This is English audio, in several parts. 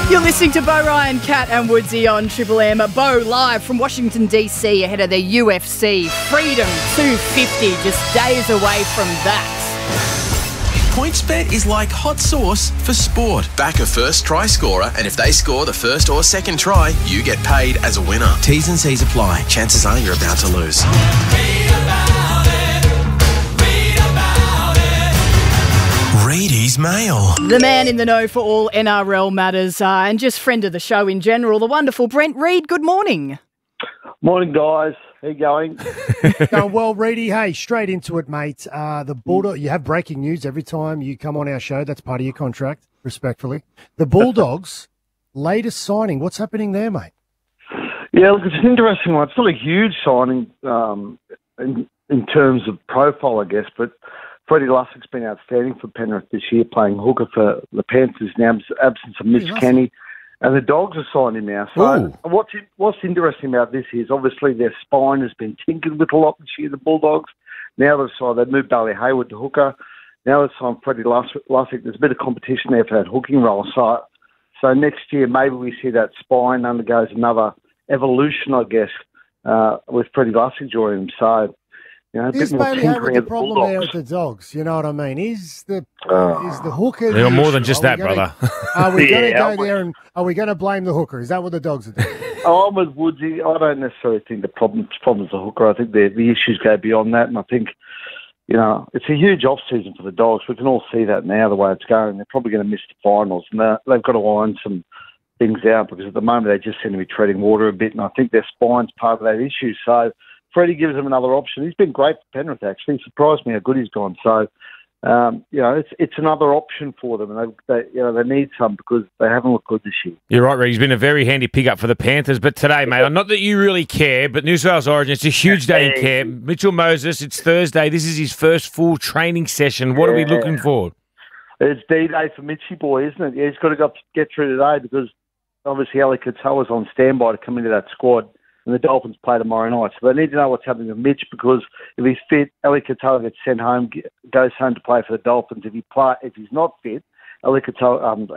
You're listening to Bo Ryan, Kat and Woodsy on Triple M. Bo live from Washington, D.C. ahead of the UFC Freedom 250, just days away from that. PointsBet is like hot sauce for sport. Back a first try scorer, and if they score the first or second try, you get paid as a winner. T's and C's apply. Chances are you're about to lose. Reedy's Mail. The man in the know for all NRL matters and just friend of the show in general, the wonderful Brent Reid. Good morning. Morning, guys. How you going? Going well, Reedy. Hey, straight into it, mate. The Bulldog. You have breaking news every time you come on our show. That's part of your contract, respectfully. The Bulldogs' latest signing. What's happening there, mate? Yeah, look, it's an interesting one. It's not a huge signing in terms of profile, I guess, but Freddie Lussig's been outstanding for Penrith this year, playing hooker for the Panthers in the absence of Mitch Kenny. And the Dogs have signed him now. So what's interesting about this is obviously their spine has been tinkered with a lot this year, the Bulldogs. Now they've moved Bailey Hayward to hooker. Now they've signed Freddie Lussick. There's a bit of competition there for that hooking role. So next year maybe we see that spine undergoes another evolution, I guess, with Freddie Lussick joining him. So, you know, a is bit more Bailey tinkering Hayward the of the problem Bulldogs. there with the Dogs? You know what I mean? Is the hooker... They're more than issue? just that, brother. Are we going to go there and are we going to blame the hooker? Is that what the Dogs are doing? I'm with Woodsy. I don't necessarily think the problem's the hooker. I think the issues go beyond that, and I think, you know, it's a huge off-season for the Dogs. We can all see that now, the way it's going. They're probably going to miss the finals, and they've got to iron some things out because at the moment they just seem to be treading water a bit, and I think their spine's part of that issue. So Freddie gives them another option. He's been great for Penrith, actually. He surprised me how good he's gone. So, you know, it's another option for them, and they need some because they haven't looked good this year. You're right, Reed. He's been a very handy pickup for the Panthers. But today, mate, not that you really care, but New South Wales Origin, it's a huge day in camp. Mitchell Moses, it's Thursday. This is his first full training session. What are we looking for? It's D-Day for Mitchie boy, isn't it? Yeah, he's got to get through today because obviously Ali Katoa's on standby to come into that squad. And the Dolphins play tomorrow night. So they need to know what's happening with Mitch because if he's fit, Ali Katoa gets sent home, goes home to play for the Dolphins. If he's not fit, Isaiah Katoa.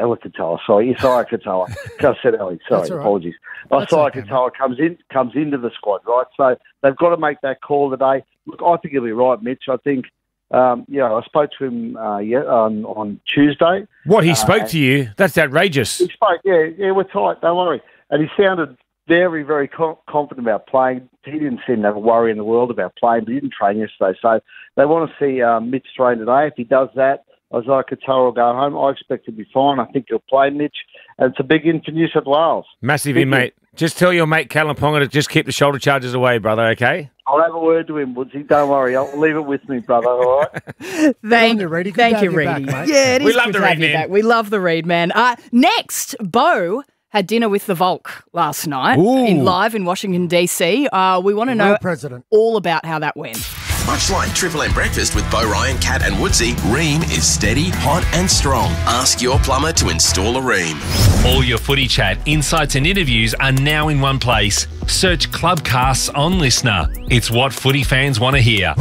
I said Ali, sorry, apologies. Isaiah Katoa comes into the squad, right? So they've got to make that call today. Look, I think he'll be right, Mitch. I think, I spoke to him on Tuesday. What, he spoke to you? That's outrageous. He spoke, yeah, we're tight, don't worry. And he sounded very, very confident about playing. He didn't seem to have a worry in the world about playing, but he didn't train yesterday. So they want to see Mitch train today. If he does that, Isaiah Katoa will go home. I expect he'll be fine. I think he'll play Mitch. And it's a big in for New South Wales. Massive in, mate. Just tell your mate Callum Ponga to just keep the shoulder charges away, brother, okay? I'll have a word to him, Woodsy. Don't worry. I'll leave it with me, brother, all right? Thank you, Reedy. Yeah, it is good to have you back. We love the Reid, man. Next, Bo had dinner with the Volk last night live in Washington, D.C. We want to know all about how that went. Much like Triple M Breakfast with Bo Ryan, Kat and Woodsy, Rheem is steady, hot and strong. Ask your plumber to install a Rheem. All your footy chat, insights and interviews are now in one place. Search Clubcasts on Listener. It's what footy fans want to hear.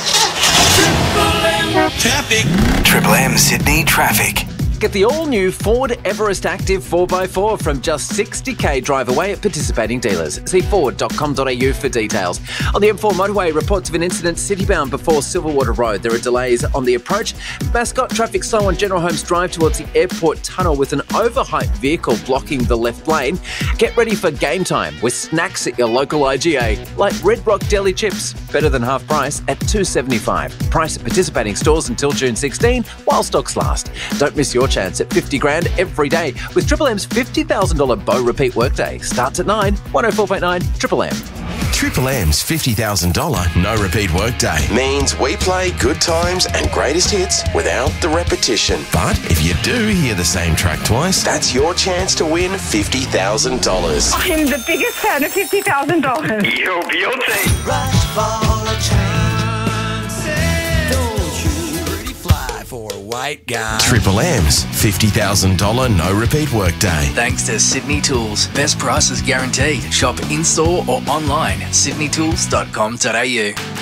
Traffic. Triple M Sydney traffic. Get the all-new Ford Everest Active 4x4 from just $60,000 drive away at participating dealers. See ford.com.au for details. On the M4 motorway, reports of an incident citybound before Silverwater Road. There are delays on the approach. Mascot traffic slow on General Holmes Drive towards the airport tunnel with an overhyped vehicle blocking the left lane. Get ready for game time with snacks at your local IGA, like Red Rock Deli Chips, better than half price at $2.75. Price at participating stores until June 16 while stocks last. Don't miss your chance at $50,000 every day with Triple M's $50,000 Bo Repeat Workday. Starts at 9, 104.9 Triple M. Triple M's $50,000 no repeat workday means we play good times and greatest hits without the repetition. But if you do hear the same track twice, that's your chance to win $50,000. I'm the biggest fan of $50,000. You're guilty. Rush for a chance. Don't you pretty fly for a white guy. Triple M's $50,000 no repeat workday. Thanks to Sydney Tools. Best prices guaranteed. Shop in-store or online at sydneytools.com.au.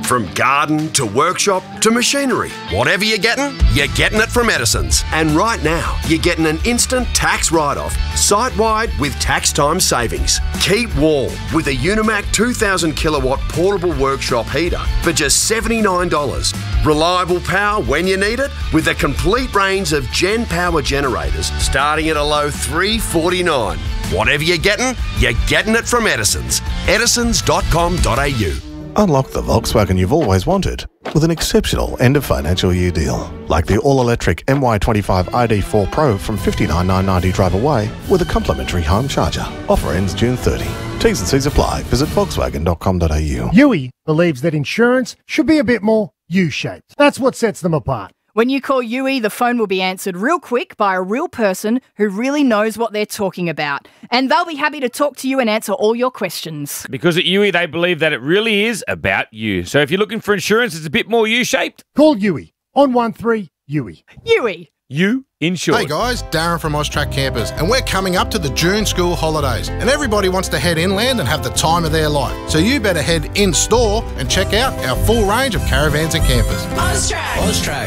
From garden to workshop to machinery, whatever you're getting it from Edison's. And right now, you're getting an instant tax write-off, site-wide with tax time savings. Keep warm with a Unimac 2000 kilowatt portable workshop heater for just $79. Reliable power when you need it with a complete range of Gen Power generators starting at a low $349. Whatever you're getting it from Edison's. Edisons.com.au. Unlock the Volkswagen you've always wanted with an exceptional end of financial year deal. Like the all-electric MY25 ID4 Pro from $59,990 drive away with a complimentary home charger. Offer ends June 30. T's and C's apply. Visit Volkswagen.com.au. Yui believes that insurance should be a bit more U-shaped. That's what sets them apart. When you call Yui, the phone will be answered real quick by a real person who really knows what they're talking about. And they'll be happy to talk to you and answer all your questions. Because at Yui, they believe that it really is about you. So if you're looking for insurance that's a bit more U-shaped, call Yui on 13 Yui. Yui. You insured. Hey guys, Darren from Austrac Campers, and we're coming up to the June school holidays, and everybody wants to head inland and have the time of their life. So you better head in-store and check out our full range of caravans and campers. Austrac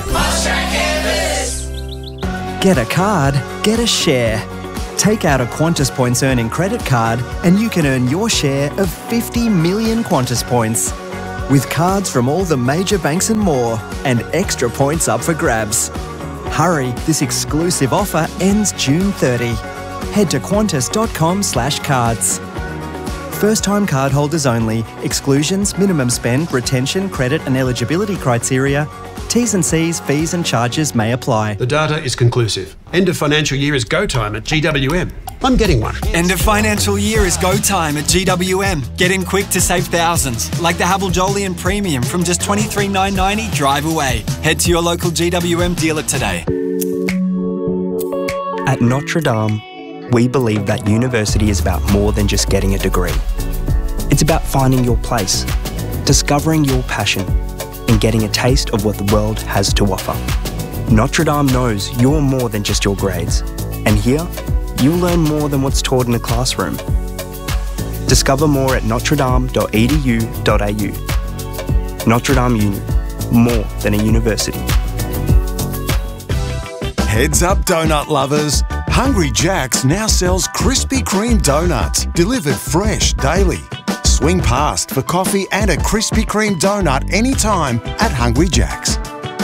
Campers. Get a card, get a share. Take out a Qantas Points earning credit card and you can earn your share of 50 million Qantas points. With cards from all the major banks and more, and extra points up for grabs. Hurry, this exclusive offer ends June 30. Head to qantas.com/cards. First-time cardholders only. Exclusions, minimum spend, retention, credit and eligibility criteria. T's and C's, fees and charges may apply. The data is conclusive. End of financial year is go time at GWM. I'm getting one. End of financial year is go time at GWM. Get in quick to save thousands, like the Havel Jolyon Premium from just $23,990 drive away. Head to your local GWM dealer today. At Notre Dame, we believe that university is about more than just getting a degree. It's about finding your place, discovering your passion, and getting a taste of what the world has to offer. Notre Dame knows you're more than just your grades, and here, you'll learn more than what's taught in a classroom. Discover more at notredame.edu.au. Notre Dame Uni, more than a university. Heads up, donut lovers. Hungry Jack's now sells Krispy Kreme donuts, delivered fresh daily. Swing past for coffee and a Krispy Kreme donut anytime at Hungry Jack's.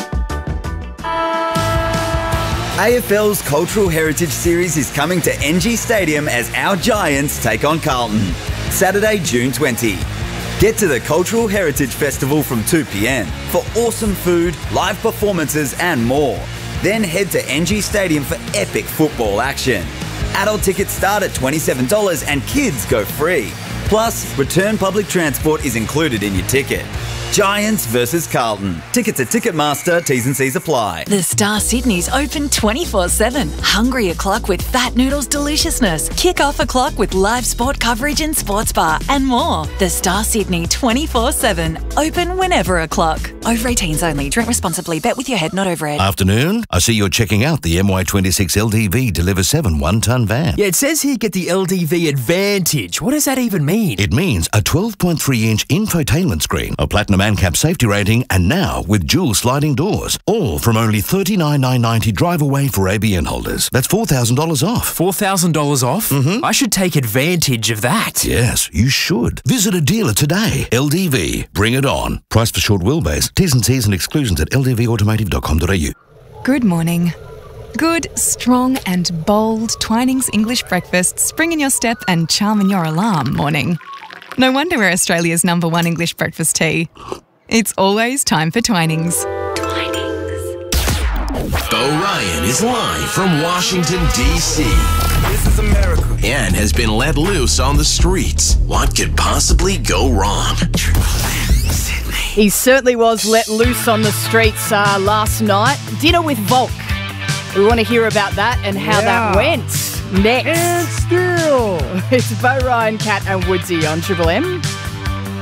AFL's Cultural Heritage Series is coming to NG Stadium as our Giants take on Carlton. Saturday, June 20. Get to the Cultural Heritage Festival from 2 p.m. for awesome food, live performances and more. Then head to NG Stadium for epic football action. Adult tickets start at $27 and kids go free. Plus, return public transport is included in your ticket. Giants versus Carlton. Tickets at Ticketmaster, T's and C's apply. The Star Sydney's open 24/7. Hungry o'clock with Fat Noodles deliciousness. Kick off o'clock with live sport coverage and sports bar and more. The Star Sydney 24/7. Open whenever o'clock. Over 18s only. Drink responsibly. Bet with your head, not over it. Afternoon. I see you're checking out the MY26 LDV Deliver 7 one-ton van. Yeah, it says here get the LDV Advantage. What does that even mean? It means a 12.3-inch infotainment screen, a platinum ANCAP safety rating, and now with dual sliding doors. All from only $39,990 drive away for ABN holders. That's $4,000 off. $4,000 off? Mm-hmm. I should take advantage of that. Yes, you should. Visit a dealer today. LDV. Bring it on. Price for short wheelbase. T's and C's and exclusions at ldvautomotive.com.au. Good morning. Good, strong and bold Twinings English breakfast spring in your step and charm in your alarm morning. No wonder we're Australia's #1 English breakfast tea. It's always time for Twinings. Bo Ryan is live from Washington, D.C. This is America. And has been let loose on the streets. What could possibly go wrong? He certainly was let loose on the streets last night. Dinner with Volk. We want to hear about that and how that went next. And still. It's Bo Ryan, Kat and Woodsy on Triple M.